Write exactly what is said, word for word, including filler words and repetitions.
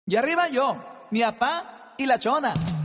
Y arriba yo, mi papá y la chona.